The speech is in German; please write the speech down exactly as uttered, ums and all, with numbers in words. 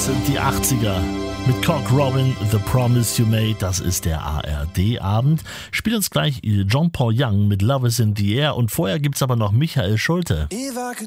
sind die achtziger. Mit Cock Robin, The Promise You Made, das ist der A R D-Abend. Spielt uns gleich John Paul Young mit Love is in the Air und vorher gibt's aber noch Michael Schulte. If I could